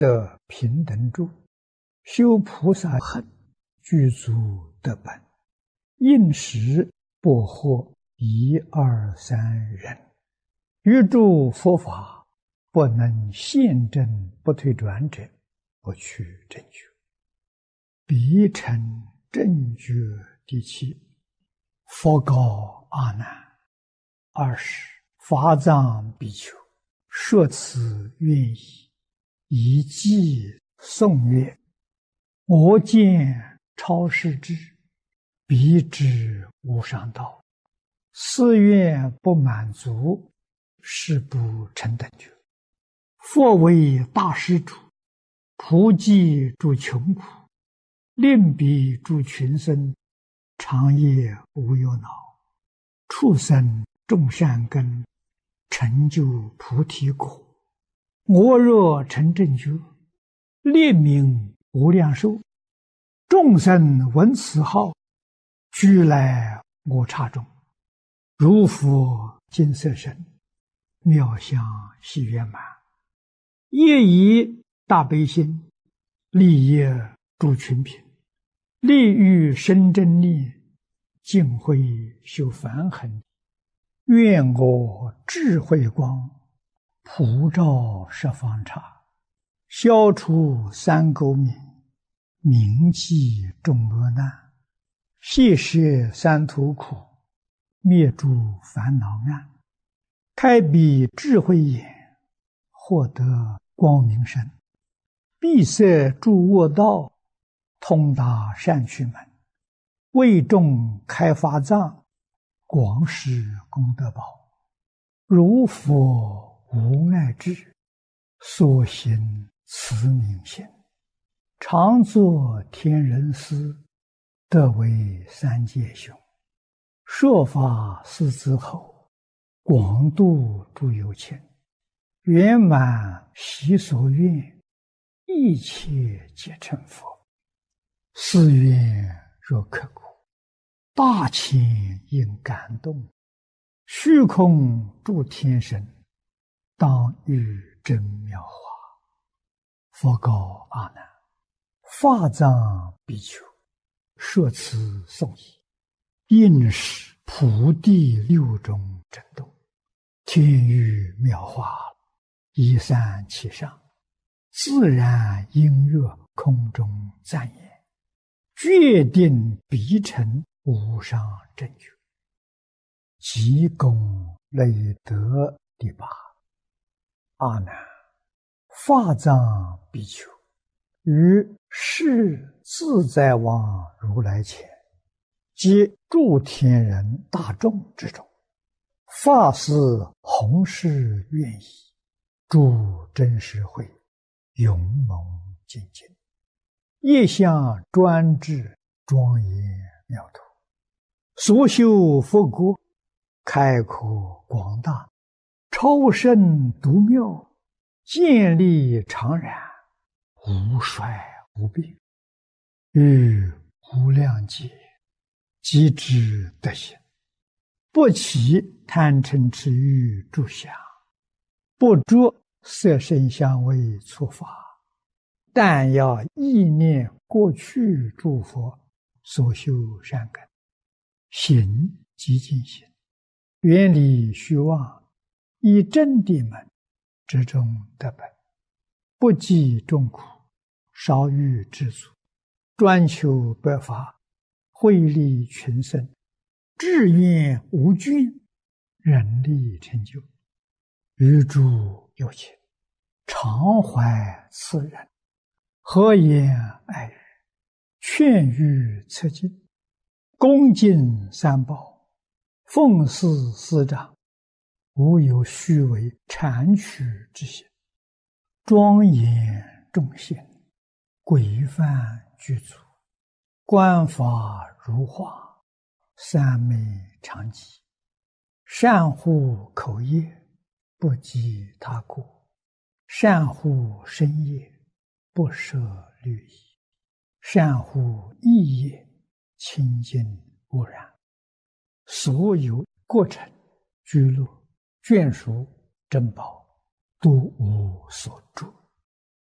得平等住，修菩萨行，具足得本，应时不惑一二三人，欲诸佛法不能现证不退转者，不去正觉。彼成正觉第七。佛告阿难：20法藏比丘，说此愿意，以偈颂曰：我见超世智，彼知无上道。誓愿不满足，誓不成等觉。佛为大施主，普济诸穷苦，令彼诸群生，长夜无忧恼，畜生种善根，成就菩提果。我若成正觉，列名无量寿，众生闻此号，俱来我刹中，如佛金色身，妙相喜圆满。业以大悲心，利益诸群品，利欲生真力，尽慧修梵行。愿我智慧光，普照十方刹，消除三垢冥，铭记众恶难，谢摄三途苦，灭诸烦恼暗，开彼智慧眼，获得光明身，闭塞诸恶道，通达善趣门，为众开法藏，广施功德宝。如佛无碍智，所行慈悯心，常作天人师，得为三界雄。说法四之后，广度诸有情，圆满习所愿，一切皆成佛。誓愿若刻苦，大千应感动，虚空诸天神，当遇真妙法。佛告阿难：法藏比丘，说此颂已，应是普地六种震动，天雨妙法，一散其上，自然音乐空中赞言，决定必成无上正觉。积功累德第八。阿难，法藏比丘于世自在王如来前，及诸天人大众之中，发誓弘誓愿意，诸真实会勇猛精进，业相专制，庄严妙土，所修佛国，开阔广大，超胜独妙，建立常然，无衰无病，于无量劫即知德行，不起贪嗔痴欲诸想，不着色声香味触法，但要意念过去诸佛所修善根，行即净行，远离虚妄，以真谛门之中得本，不计众苦，少欲知足，专求百法，惠利群生，志愿无倦，人力成就。于诸有情，常怀慈仁，和颜爱语，劝喻策进，恭敬三宝，奉事师长，无有虚伪谄曲之心，庄严众贤，规范具足，观法如画，三昧常寂，善护口业，不及他过，善护身业，不舍律仪，善护意业，清净无染，所有过程居乐眷属珍宝，都无所著。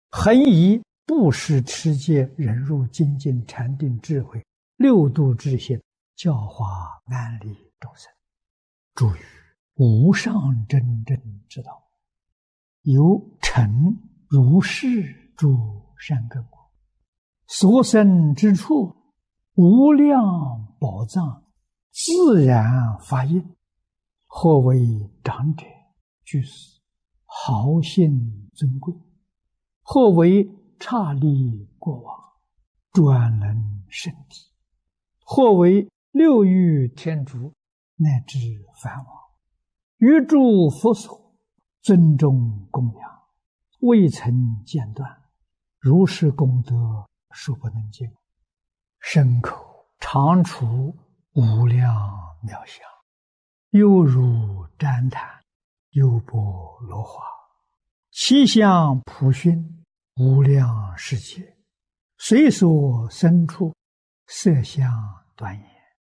恒以布施、持戒、忍辱、精进、禅定、智慧六度之心，教化安利众生，助于无上真正之道，由成如是诸善根果，所生之处，无量宝藏自然发应。或为长者居士，豪信尊贵；或为刹利国王，专能圣体；或为六欲天竺，乃至梵王，于诸佛所尊重供养，未曾间断，如是功德数不能尽，身口常处无量妙相，犹如旃檀，优波罗花，其相普熏，无量世界，随所生处，色相端严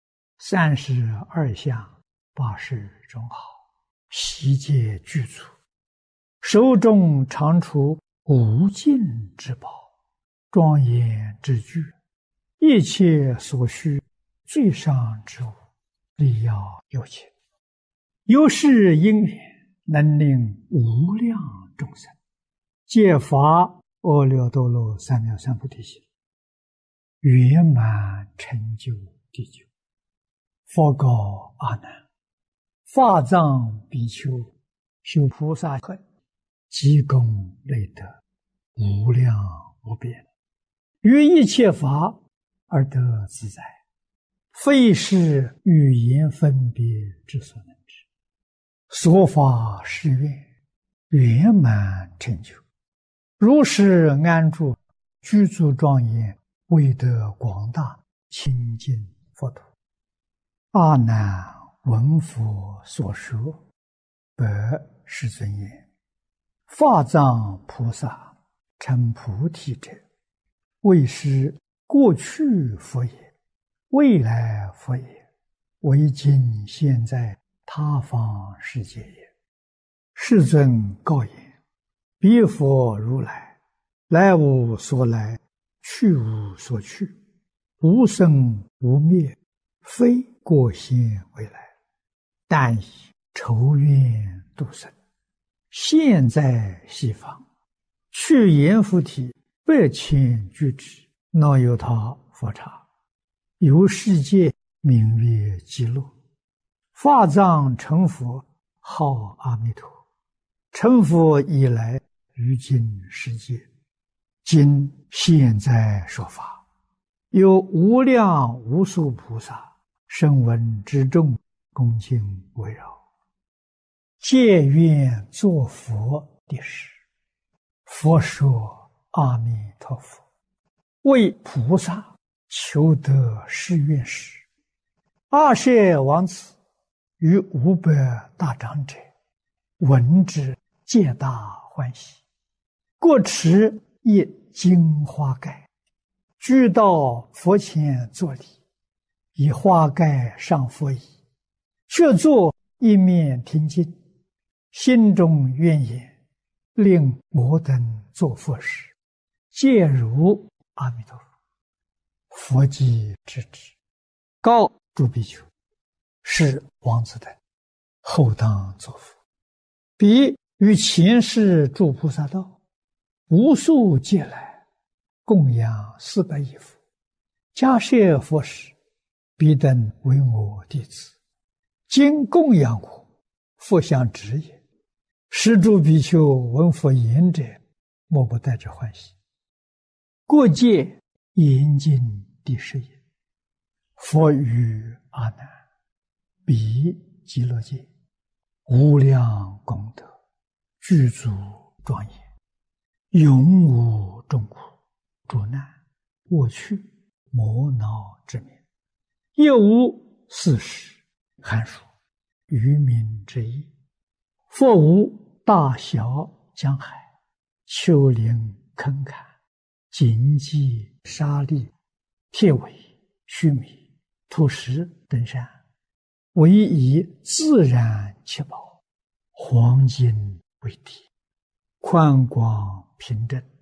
，32相，80种好，悉皆具足，手中常处无尽之宝，庄严之具，一切所需最上之物，力要有情，有是因缘，能令无量众生皆发阿耨多罗三藐三菩提心，圆满成就地久。佛告阿难：法藏比丘修菩萨恨，积功累德，无量无边，于一切法而得自在，非是语言分别之所能知。所发誓愿，圆满成就，如是安住，具足庄严，为得广大清净佛土。阿难闻佛所说，白世尊言：法藏菩萨成菩提者，为是过去佛也，未来佛也，为今现在他方世界也。世尊告言：彼佛如来，来无所来，去无所去，无生无灭，非过现未来，但以仇怨度生，现在西方，去阎浮提8,000俱胝，那由他佛刹，由世界名曰极乐。法藏成佛，号阿弥陀。成佛以来，于今世界，今现在说法，有无量无数菩萨声闻之众，恭敬围绕，皆愿作佛的事。佛说阿弥陀佛，为菩萨求得誓愿时，阿舍王子与500大长者闻之，皆大欢喜，各持一金花盖，俱到佛前作礼，以花盖上佛椅，却坐一面听经，心中愿言：令我等作佛时，皆如阿弥陀佛。佛即知之，告诸比丘：是王子等后当作佛。彼于前世诸菩萨道，无数劫来，供养400亿佛，迦叶佛时，彼等为我弟子，今供养我，佛相知也。是诸比丘闻佛言者，莫不带着欢喜。过界严禁第10言。佛语阿难：彼极乐界，无量功德，具足庄严，永无众苦、诸难、过去、磨恼之名，亦无四时、寒暑、渔民之意。佛无大小江海、丘陵坑坎、荆棘沙砾、铁苇须弥、土石等山，唯以自然七宝、黄金为地，宽广平正，